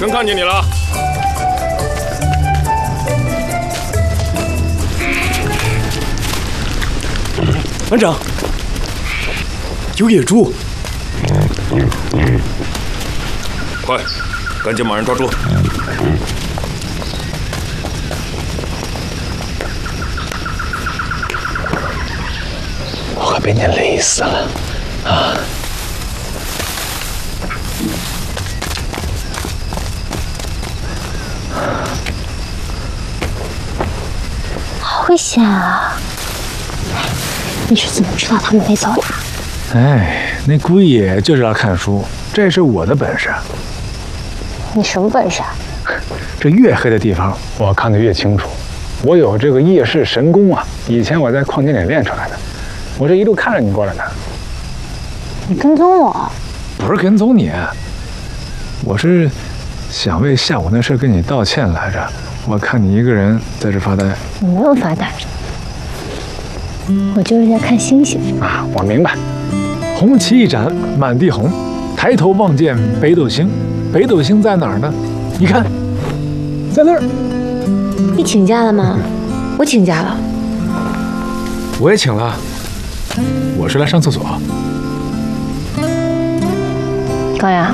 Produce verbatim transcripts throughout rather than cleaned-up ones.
生看见你了。 班长，有野猪！ 快，赶紧把人抓住！ 我快被你累死了啊！ 好危险啊！你是怎么知道他们没走的？ 哎，那姑爷就知道看书，这是我的本事。 你什么本事啊？ 这越黑的地方，我看得越清楚。我有这个夜视神功啊！以前我在矿井里练出来的。我这一路看着你过来的。 你跟踪我？ 不是跟踪你，我是想为下午那事跟你道歉来着。 我看你一个人在这发呆， 我没有发呆，我就是在看星星啊。我明白，红旗一展，满地红，抬头望见北斗星，北斗星在哪儿呢？你看，在那儿。 你请假了吗？我请假了。 我也请了，我是来上厕所。 高阳，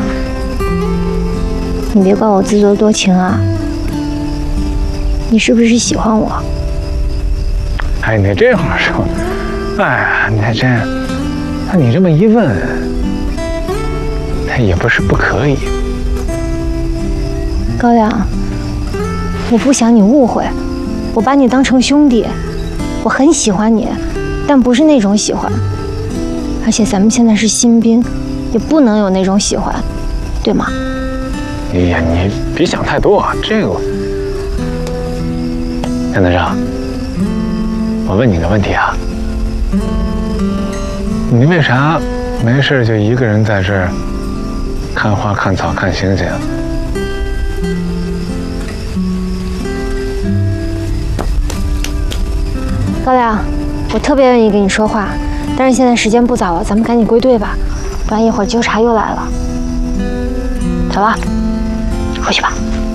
你别怪我自作多情啊。 你是不是喜欢我？ 哎，你这话说，哎呀，你还真……那你这么一问，那也不是不可以。 高亮，我不想你误会，我把你当成兄弟，我很喜欢你，但不是那种喜欢。而且咱们现在是新兵，也不能有那种喜欢，对吗？ 哎呀，你别想太多，这个。 杨德胜，我问你个问题啊，你为啥没事就一个人在这儿看花、看草、看星星？ 高亮，我特别愿意跟你说话，但是现在时间不早了，咱们赶紧归队吧，不然一会儿纠察又来了。走了，回去吧。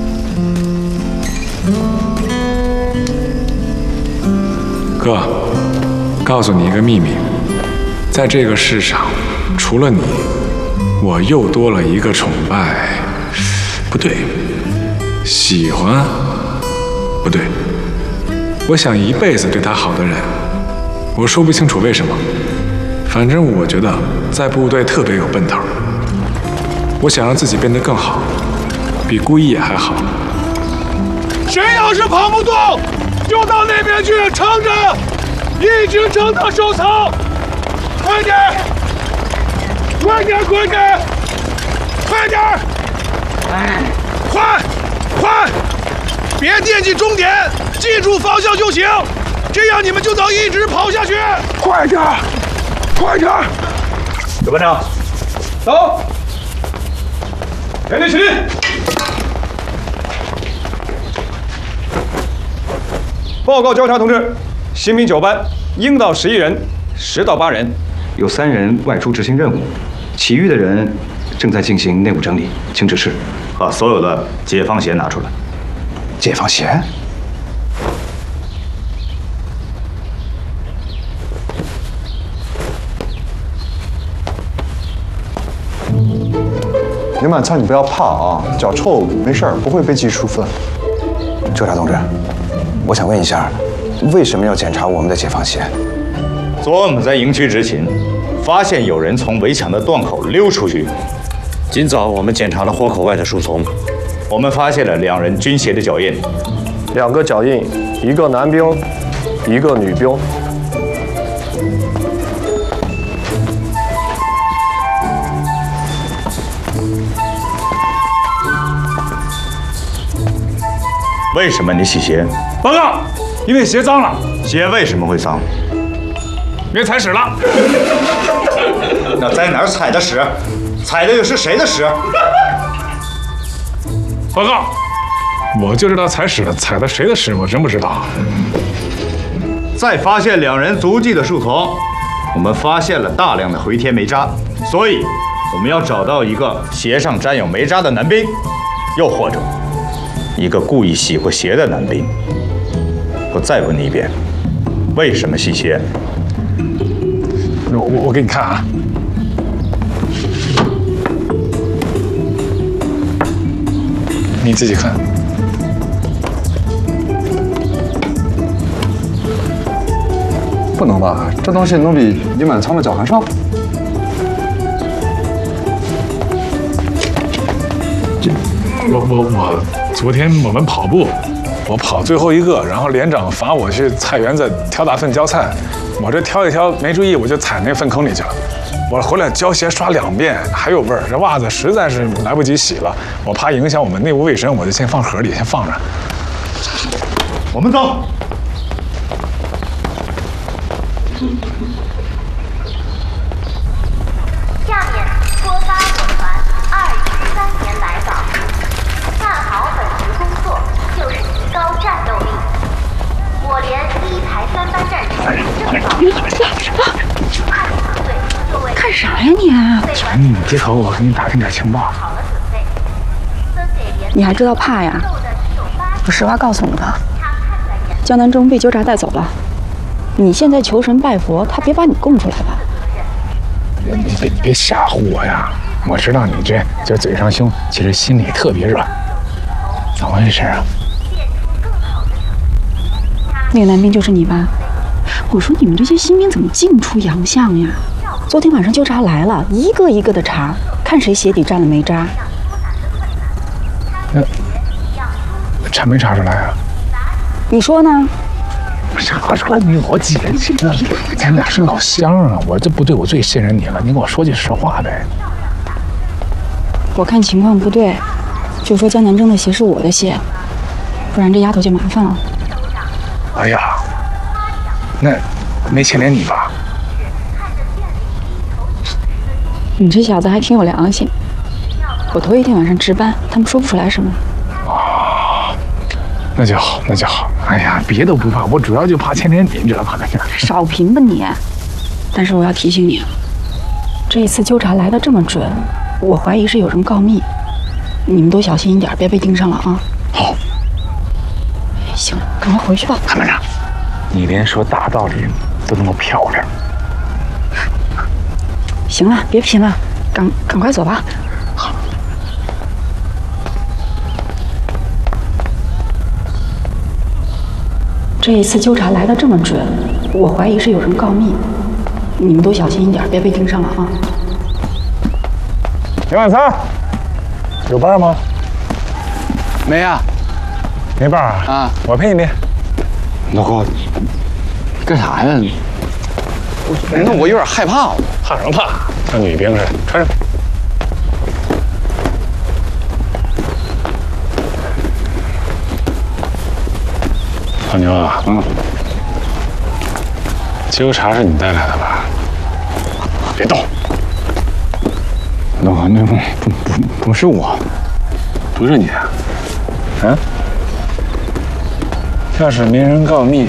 哥，告诉你一个秘密，在这个世上，除了你，我又多了一个崇拜，不对，喜欢，不对，我想一辈子对他好的人，我说不清楚为什么，反正我觉得在部队特别有奔头。我想让自己变得更好，比孤一也还好。 谁要是跑不动？ 就到那边去撑着，一直撑到收草。快点，快点，快点，快点！哎，快，快！别惦记终点，记住方向就行。这样你们就能一直跑下去。 快点，快点！ 刘班长，走！全队起立！ 报告交察同志，新兵九班应到十一人，十到八人，有三人外出执行任务，其余的人正在进行内务整理，请指示。把所有的解放鞋拿出来。解放鞋？ 林满仓，你不要怕啊，脚臭没事儿，不会被记处分。 纠察同志。 我想问一下，为什么要检查我们的解放鞋？ 昨晚我们在营区执勤，发现有人从围墙的断口溜出去。今早我们检查了豁口外的树丛，我们发现了两人军鞋的脚印， 两个脚印，一个男兵，一个女兵。 为什么你洗鞋？ 报告，因为鞋脏了。 鞋为什么会脏？ 别踩屎了。 那在哪儿踩的屎？踩的又是谁的屎？ 报告，我就知道踩屎的，踩的谁的屎，我真不知道。 再发现两人足迹的树丛，我们发现了大量的回填煤渣，所以我们要找到一个鞋上沾有煤渣的男兵。 又或者一个故意洗过鞋的男兵。我再问你一遍，为什么洗鞋？ 我我我给你看啊。 你自己看， 不能吧？这东西能比你满仓的脚还少？ 这我我我昨天我们跑步，我跑最后一个，然后连长罚我去菜园子挑大粪浇菜，我这挑一挑没注意，我就踩那粪坑里去了。 我回来胶鞋刷两遍，还有味儿。这袜子实在是来不及洗了，我怕影响我们内务卫生，我就先放盒里，先放着。 我们走。 下面出发我团二一三年来访，干好本职工作就是提高战斗力。我连一排三班战士正好。 干啥呀你？ 你低头，我给你打听点情报。 你还知道怕呀？我实话告诉你吧，江南征被纠察带走了。你现在求神拜佛，他别把你供出来吧？ 你别别吓唬我呀！我知道你这这嘴上凶，其实心里特别软。怎么回事啊？ 那个男兵就是你吧？我说你们这些新兵怎么尽出洋相呀？ 昨天晚上纠察来了，一个一个的查，看谁鞋底沾了煤渣。 那查没查出来啊？ 你说呢？ 查出来你我姐姐，咱俩是老乡啊！我这部队我最信任你了，你给我说句实话呗。 我看情况不对，就说江南征的鞋是我的鞋，不然这丫头就麻烦了。 哎呀，那没牵连你吧？ 你这小子还挺有良心。我头一天晚上值班，他们说不出来什么。 啊，那就好，那就好。哎呀，别的不怕，我主要就怕牵连你，你知道吗？ 少贫吧你！但是我要提醒你，这一次纠察来的这么准，我怀疑是有人告密，你们都小心一点，别被盯上了啊。 好。 行了，赶快回去吧。 韩班长，你连说大道理都那么漂亮。 行了，别贫了，赶赶快走吧。 好。 这一次纠察来的这么准，我怀疑是有人告密，你们都小心一点，别被盯上了啊。 刘晚餐，有伴吗？ 没呀， 没伴啊？啊，我陪你练。 老高，干啥呀？那我有点害怕。 怕什么怕？像女兵似的，穿上。老牛啊，嗯，纠察是你带来的吧？别动。 老高，那不不不不是我， 不是你啊？啊？要是没人告密，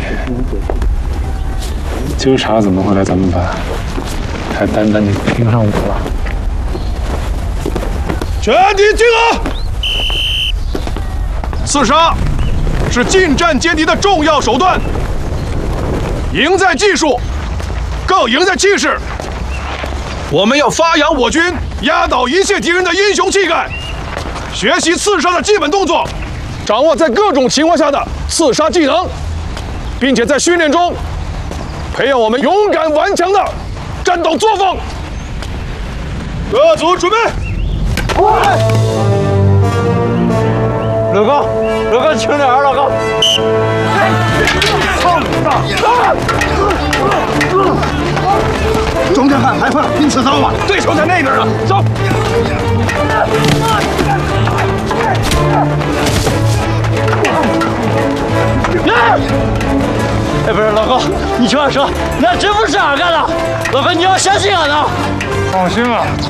纠察怎么会来咱们班？还单单你盯上我了？ 全体集合！刺杀是近战歼敌的重要手段，赢在技术，更赢在气势。我们要发扬我军压倒一切敌人的英雄气概，学习刺杀的基本动作，掌握在各种情况下的刺杀技能，并且在训练中培养我们勇敢顽强的战斗作风。各组准备。 老高，老高，轻点儿，老高。 中间看裁判，拼刺刀吧，对手在那边呢，走。 哎，不是老高，你听我说，那真不是俺干的，老高你要相信俺的。 放心啊。